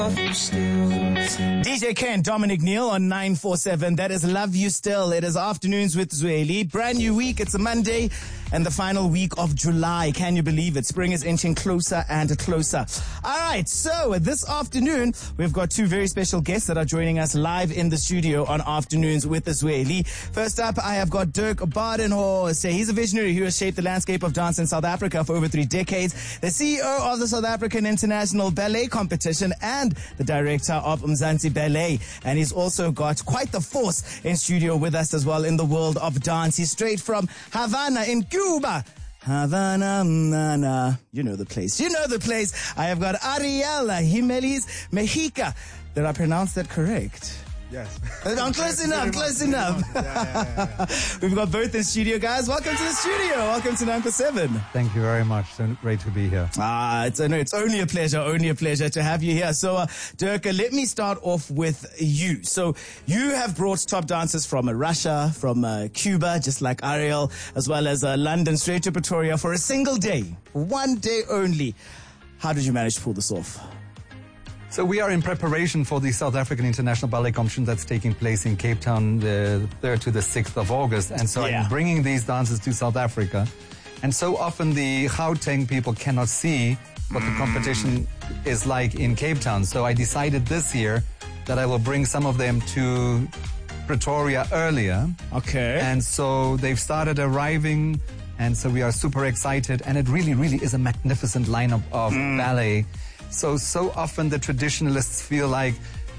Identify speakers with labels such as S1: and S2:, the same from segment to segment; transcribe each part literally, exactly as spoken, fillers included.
S1: D J Ken, Dominic Neal on nine four seven. That is Love You Still. It is Afternoons with Zweli. Brand new week. It's a Monday and the final week of July. Can you believe it? Spring is inching closer and closer. All right. So this afternoon, we've got two very special guests that are joining us live in the studio on Afternoons with Zweli. First up, I have got Dirk Badenhorst. He's a visionary who has shaped the landscape of dance in South Africa for over three decades. The C E O of the South African International Ballet Competition and the director of Mzansi Ballet. And he's also got quite the force in studio with us as well in the world of dance. He's straight from Havana in Cuba. Havana, nana. You know the place. You know the place. I have got Ariel Jimenez Mejica. Did I pronounce that correct?
S2: Yes.
S1: I'm close enough, close enough.
S2: Yeah, yeah, yeah, yeah.
S1: We've got both in studio, guys. Welcome to the studio. Welcome to nine four seven.
S2: Thank you very much. So great to be here.
S1: Ah, it's, no, it's only a pleasure, only a pleasure to have you here. So, uh, Dirk, uh, let me start off with you. So, you have brought top dancers from uh, Russia, from uh, Cuba, just like Ariel, as well as uh, London, straight to Pretoria for a single day, one day only. How did you manage to pull this off?
S2: So we are in preparation for the South African International Ballet Competition that's taking place in Cape Town the third to the sixth of August. And so
S1: Yeah.
S2: I'm bringing these dances to South Africa. And so often the Gauteng people cannot see what the competition is like in Cape Town. So I decided this year that I will bring some of them to Pretoria earlier.
S1: Okay.
S2: And so they've started arriving. And so we are super excited. And it really, really is a magnificent lineup of
S1: Mm.
S2: ballet. So, so often the traditionalists feel like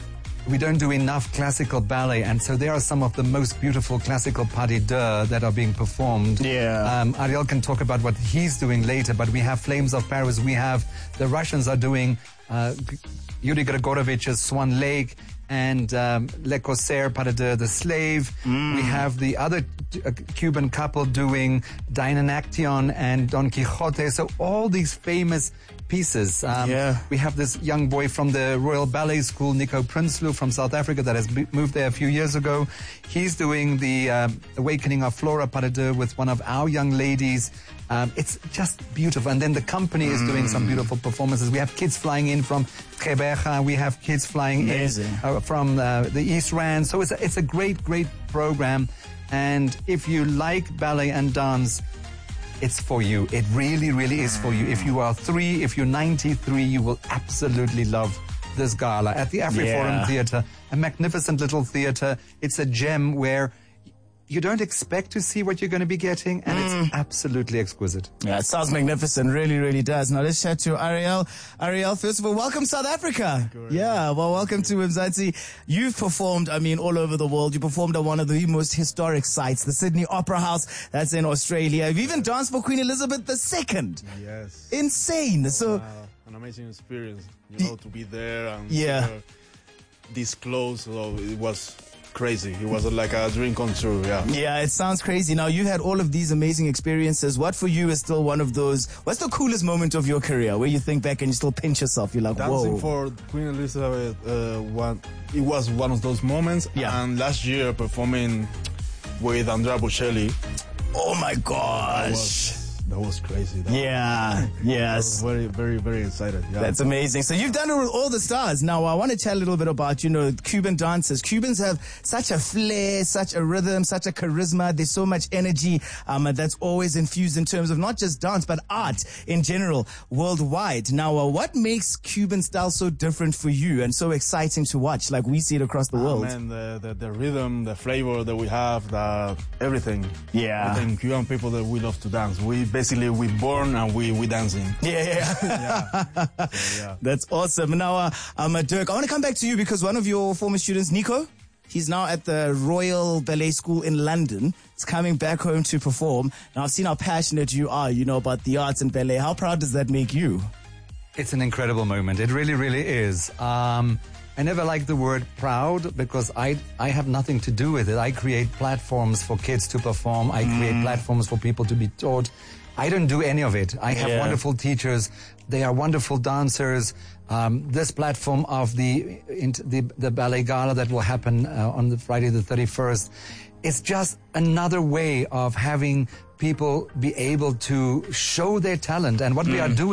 S2: we don't do enough classical ballet. And so there are some of the most beautiful classical pas de deux that are being performed.
S1: Yeah.
S2: Um, Ariel can talk about what he's doing later, but we have Flames of Paris. We have, the Russians are doing uh, Yuri Gregorovich's Swan Lake and um, Le Corsaire, pas de deux, The Slave.
S1: Mm.
S2: We have the other uh, Cuban couple doing Diana Action and Don Quixote. So all these famous pieces. Um,
S1: Yeah.
S2: We have this young boy from the Royal Ballet School, Nico Prinsloo from South Africa, that has b- moved there a few years ago. He's doing the um, Awakening of Flora pas de deux with one of our young ladies. Um, it's just beautiful. And then the company is doing some beautiful performances. We have kids flying in from Trebeja. We have kids flying
S1: Amazing.
S2: in uh, from uh, the East Rand. So it's a, it's a great, great program. And if you like ballet and dance, it's for you. It really, really is for you. If you are three, if you're ninety-three, you will absolutely love this gala at the AfriForum
S1: Yeah.
S2: Theatre, a magnificent little theatre. It's a gem where you don't expect to see what you're going to be getting, and
S1: Mm.
S2: it's absolutely exquisite.
S1: Yeah, it sounds magnificent. Really, really does. Now let's chat to Ariel. Ariel, first of all, welcome South Africa. Yeah, well, welcome to Mzansi. You've performed, I mean, all over the world. You performed at one of the most historic sites, the Sydney Opera House. That's in Australia. You've even danced for Queen Elizabeth the Second.
S3: Yes.
S1: Insane. So,
S3: Wow, an amazing experience, you know, to be there and
S1: Yeah.
S3: see her this close. So it was crazy. It was like a dream come true. Yeah.
S1: yeah, it sounds crazy. Now, you had all of these amazing experiences. What for you is still one of those, what's the coolest moment of your career where you think back and you still pinch yourself? You're like,
S3: Dancing
S1: whoa.
S3: for Queen Elizabeth, uh, one, it was one of those moments.
S1: Yeah.
S3: And last year performing with Andrea Bocelli,
S1: Oh my
S3: that
S1: gosh.
S3: was, that was crazy. That
S1: Yeah,
S3: I was
S1: yes.
S3: very, very, very excited. Yeah.
S1: That's amazing. So you've done it with all the stars. Now, I want to chat a little bit about, you know, Cuban dancers. Cubans have such a flair, such a rhythm, such a charisma. There's so much energy um, that's always infused in terms of not just dance, but art in general, worldwide. Now, uh, what makes Cuban style so different for you and so exciting to watch, like we see it across the
S3: Oh,
S1: world?
S3: man, the, the, the rhythm, the flavor that we have, the everything.
S1: Yeah.
S3: Everything. Cuban people that we love to dance. We basically we born and we we dancing.
S1: Yeah, yeah.
S3: Yeah. So, yeah.
S1: That's awesome. Now, uh, um, uh, Dirk, I want to come back to you because one of your former students, Nico, he's now at the Royal Ballet School in London. He's coming back home to perform. Now, I've seen how passionate you are, you know, about the arts and ballet. How proud does that make you?
S2: It's an incredible moment. It really, really is. Um, I never like the word proud because I I have nothing to do with it. I create platforms for kids to perform. I create platforms for people to be taught. I don't do any of it. I have
S1: Yeah.
S2: wonderful teachers. They are wonderful dancers. Um, this platform of the, the the ballet gala that will happen uh, on the Friday the thirty-first is just another way of having people be able to show their talent. And what we are doing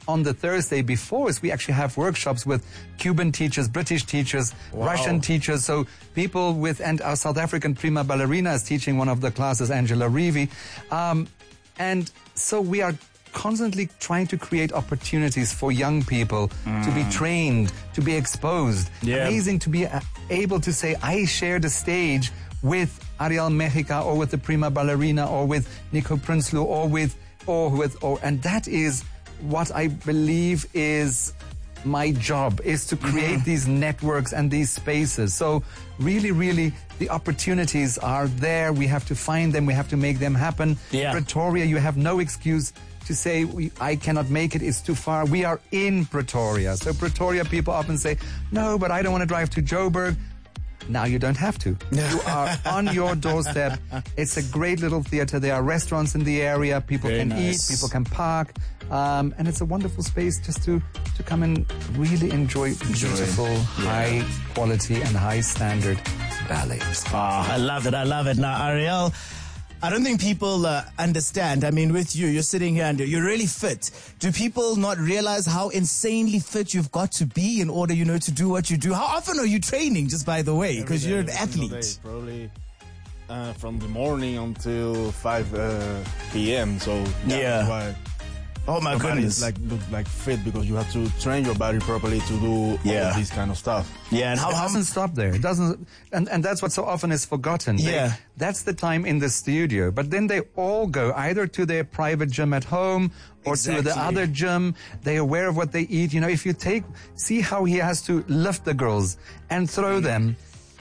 S2: on the Thursday before is we actually have workshops with Cuban teachers, British teachers,
S3: Wow.
S2: Russian teachers. So people with, and our South African prima ballerina is teaching one of the classes, Angela Reevy. Um, and so we are constantly trying to create opportunities for young people mm. to be trained, to be exposed.
S1: Yeah.
S2: Amazing to be uh, able to say, I shared a stage with Ariel Mejica or with the prima ballerina or with Nico Prinsloo or with, or with, or, and that is what I believe is my job, is to create mm-hmm. these networks and these spaces. So really, really, the opportunities are there. We have to find them. We have to make them happen.
S1: Yeah.
S2: Pretoria, you have no excuse to say, we, I cannot make it, it's too far. We are in Pretoria. So Pretoria people often say, no, but I don't want to drive to Joburg. Now you don't have to. You are on your doorstep. It's a great little theater. There are restaurants in the area. People
S1: Very
S2: can
S1: nice.
S2: eat. People can park. Um, and it's a wonderful space just to, to come and really enjoy beautiful,
S1: Yeah.
S2: high quality and high standard ballets.
S1: Oh, I love it. I love it. Now, Ariel, I don't think people uh, understand. I mean, with you, you're sitting here and you're really fit. Do people not realize how insanely fit you've got to be in order, you know, to do what you do? How often are you training, just by the way? Because you're an
S3: Every day,
S1: athlete.
S3: probably uh, from the morning until five uh, p m. So yeah,
S1: Yeah.
S3: that's why
S1: Oh, my
S3: your body
S1: goodness.
S3: is like look like fit, because you have to train your body properly to do all
S1: Yeah.
S3: of this kind of stuff.
S1: Yeah, and how,
S2: It
S1: how
S2: doesn't stop there. It doesn't, and, and that's what so often is forgotten. They-
S1: Yeah.
S2: that's the time in the studio. But then they all go either to their private gym at home or to the
S1: Exactly.
S2: other gym. They're aware of what they eat. You know, if you take, see how he has to lift the girls and throw them.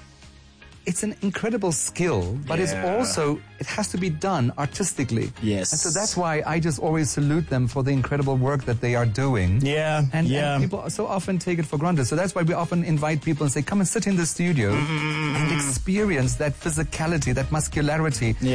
S2: It's an incredible skill, but it's
S1: Yeah.
S2: also, it has to be done artistically.
S1: Yes.
S2: And so that's why I just always salute them for the incredible work that they are doing.
S1: Yeah,
S2: And,
S1: yeah.
S2: and people so often take it for granted. So that's why we often invite people and say, come and sit in the studio and experience that physicality, that muscularity,